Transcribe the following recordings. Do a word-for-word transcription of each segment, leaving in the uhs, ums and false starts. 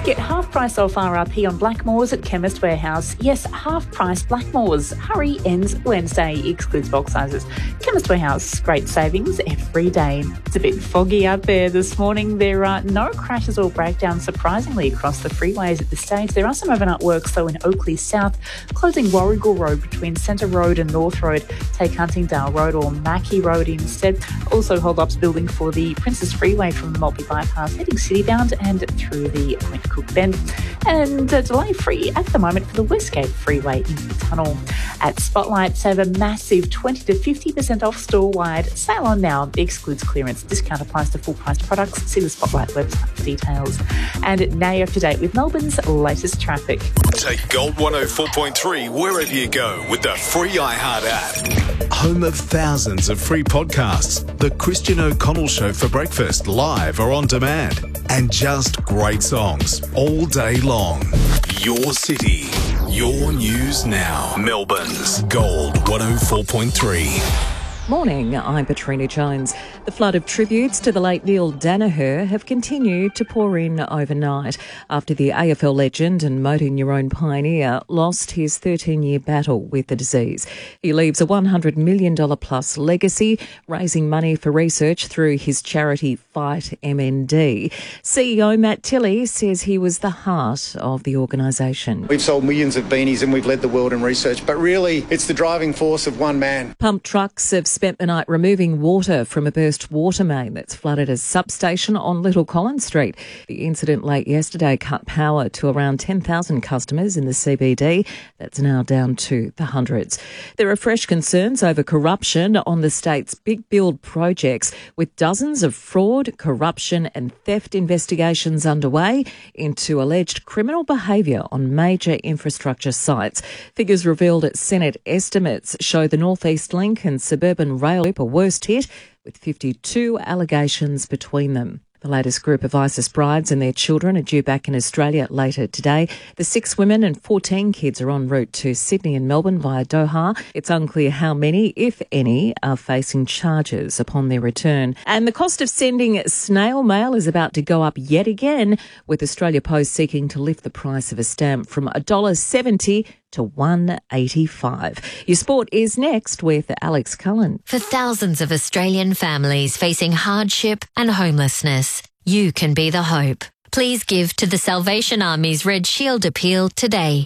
Get half price off R R P on Blackmores at Chemist Warehouse. Yes, half price Blackmores. Hurry ends Wednesday. Excludes box sizes. Chemist Warehouse, great savings every day. It's a bit foggy out there this morning. There are no crashes or breakdowns, surprisingly, across the freeways at this stage. There are some overnight works, though, in Oakley South, closing Warrigal Road between Centre Road and North Road. Take Huntingdale Road or Mackey Road instead. Also, hold-ups building for the Princess Freeway from the Maltby Bypass, heading citybound and through the Point Cook Bend. And uh, delay-free at the moment for the Westgate Freeway into the tunnel. At Spotlight, save a massive twenty to fifty percent off store-wide. Sale on now. Excludes clearance. Discount applies to full-price products. See the Spotlight website for details. And now you're up to date with Melbourne's latest traffic. Take Gold one oh four point three wherever you go with the free iHeart app. Home of thousands of free podcasts. The Christian O'Connell Show for breakfast, live or on demand. And just great songs all day long. Your city, your news now. Melbourne's Gold one oh four point three. Morning, I'm Katrina Jones. The flood of tributes to the late Neil Danaher have continued to pour in overnight after the A F L legend and motor neurone pioneer lost his thirteen-year battle with the disease. He leaves a one hundred million dollars plus legacy, raising money for research through his charity Fight M N D. C E O Matt Tilley says he was the heart of the organisation. We've sold millions of beanies and we've led the world in research, but really it's the driving force of one man. Pump trucks have spent the night removing water from a burst water main that's flooded a substation on Little Collins Street. The incident late yesterday cut power to around ten thousand customers in the C B D. That's now down to the hundreds. There are fresh concerns over corruption on the state's big build projects, with dozens of fraud, corruption and theft investigations underway into alleged criminal behaviour on major infrastructure sites. Figures revealed at Senate estimates show the North East Link and Suburban Rail Loop are worst hit, with fifty-two allegations between them. The latest group of ISIS brides and their children are due back in Australia later today. The six women and fourteen kids are en route to Sydney and Melbourne via Doha. It's unclear how many, if any, are facing charges upon their return. And the cost of sending snail mail is about to go up yet again, with Australia Post seeking to lift the price of a stamp from one dollar seventy to one dollar eighty-five. Your sport is next with Alex Cullen. For thousands of Australian families facing hardship and homelessness, you can be the hope. Please give to the Salvation Army's Red Shield Appeal today.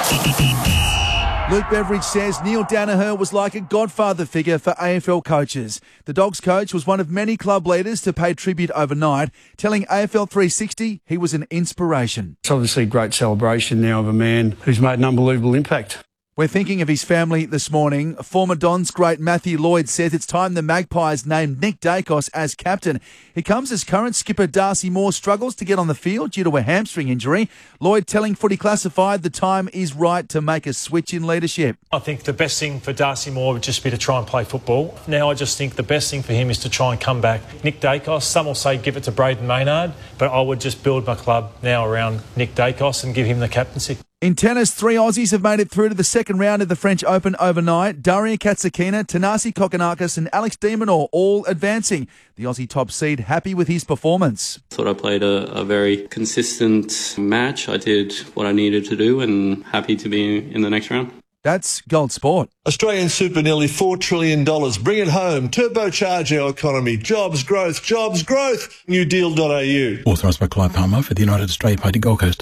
Luke Beveridge says Neil Danaher was like a godfather figure for A F L coaches. The Dogs coach was one of many club leaders to pay tribute overnight, telling A F L three sixty he was an inspiration. It's obviously a great celebration now of a man who's made an unbelievable impact. We're thinking of his family this morning. Former Dons great Matthew Lloyd says it's time the Magpies named Nick Dacos as captain. He comes as current skipper Darcy Moore struggles to get on the field due to a hamstring injury. Lloyd telling Footy Classified the time is right to make a switch in leadership. I think the best thing for Darcy Moore would just be to try and play football. Now I just think the best thing for him is to try and come back. Nick Dacos, some will say give it to Braden Maynard, but I would just build my club now around Nick Dacos and give him the captaincy. In tennis, three Aussies have made it through to the second round of the French Open overnight. Daria Katsakina, Tanasi Kokonakis and Alex de Minaur all advancing. The Aussie top seed happy with his performance. I thought I played a, a very consistent match. I did what I needed to do and happy to be in the next round. That's Gold Sport. Australian super nearly four trillion dollars. Bring it home. Turbocharge our economy. Jobs, growth, jobs, growth. new deal dot a u. Authorised by Clive Palmer for the United Australia Party Gold Coast.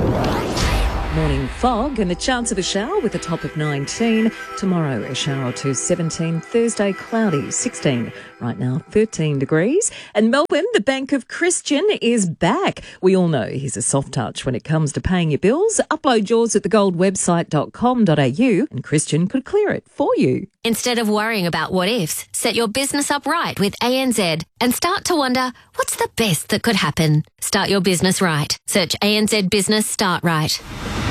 Morning fog and the chance of a shower with a top of nineteen. Tomorrow a shower or two, seventeen. Thursday cloudy, sixteen. Right now thirteen degrees. And Melbourne, the Bank of Christian is back. We all know he's a soft touch when it comes to paying your bills. Upload yours at the gold website dot com dot a u and Christian could clear it for you. Instead of worrying about what ifs, set your business up right with A N Z and start to wonder, what's the best that could happen? Start your business right. Search A N Z Business Start Right.